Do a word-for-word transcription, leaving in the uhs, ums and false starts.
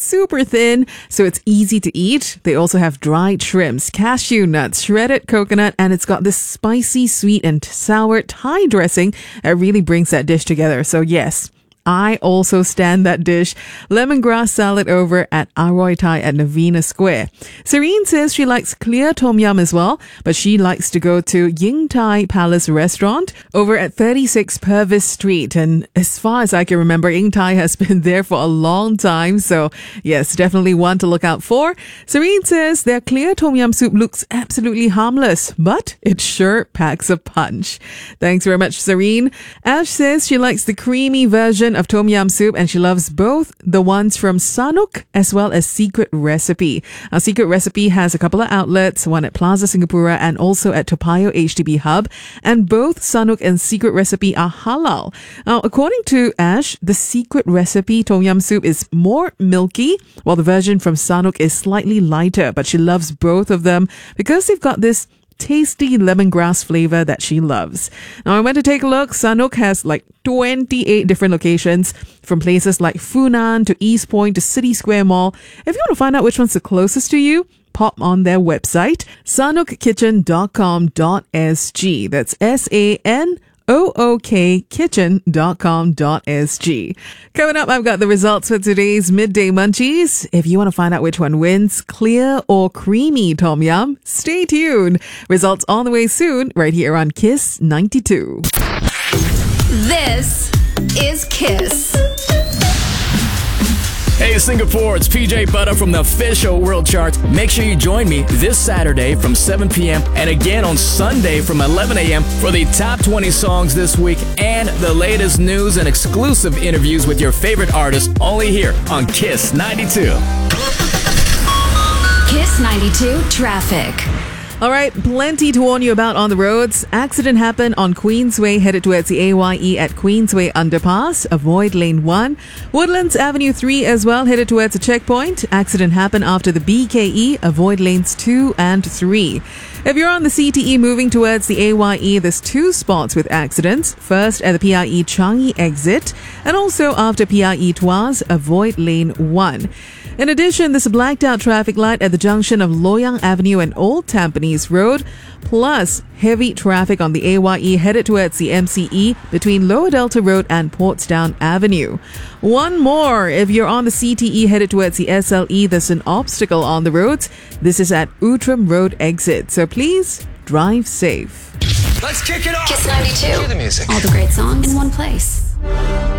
super thin, so it's easy to eat. They also have dried shrimps, cashew nuts, shredded coconut, and it's got this spicy, sweet, and sour Thai dressing that really brings that dish together. So yes, I also stand that dish. Lemongrass salad over at Aroy Thai at Navina Square. Serene says she likes clear tom yum as well, but she likes to go to Ying Thai Palace Restaurant over at thirty-six Purvis Street. And as far as I can remember, Ying Thai has been there for a long time. So yes, definitely one to look out for. Serene says their clear tom yum soup looks absolutely harmless, but it sure packs a punch. Thanks very much, Serene. Ash says she likes the creamy version of tom yum soup, and she loves both the ones from Sanuk as well as Secret Recipe. Our Secret Recipe has a couple of outlets, one at Plaza Singapura and also at Toa Payoh H D B Hub, and both Sanuk and Secret Recipe are halal. Now, according to Ash, the Secret Recipe tom yum soup is more milky, while the version from Sanuk is slightly lighter, but she loves both of them because they've got this tasty lemongrass flavor that she loves. Now, I went to take a look. Sanuk has like twenty-eight different locations, from places like Funan to East Point to City Square Mall. If you want to find out which one's the closest to you, pop on their website, sanuk kitchen dot com dot s g. That's S A N O O K kitchen dot com dot s g. Coming up, I've got the results for today's Midday Munchies. If you want to find out which one wins, clear or creamy tom yum, stay tuned. Results on the way soon, right here on Kiss ninety-two. This is Kiss. Hey Singapore, it's P J Butter from the official World Chart. Make sure you join me this Saturday from seven p.m. and again on Sunday from eleven a.m. for the top twenty songs this week and the latest news and exclusive interviews with your favorite artists, only here on Kiss ninety-two. Kiss ninety-two Traffic. All right, plenty to warn you about on the roads. Accident happened on Queensway headed towards the A Y E at Queensway Underpass. Avoid lane one. Woodlands Avenue three as well headed towards a checkpoint. Accident happened after the B K E. Avoid lanes two and three. If you're on the C T E moving towards the A Y E, there's two spots with accidents. First at the P I E Changi exit, and also after P I E Tuas, avoid lane one. In addition, there's a blacked out traffic light at the junction of Loyang Avenue and Old Tampines Road, plus heavy traffic on the A Y E headed towards the M C E between Lower Delta Road and Portsdown Avenue. One more, if you're on the C T E headed towards the S L E, there's an obstacle on the roads. This is at Outram Road exit, so please drive safe. Let's kick it off. Kiss ninety-two. Cue the music. All the great songs in one place.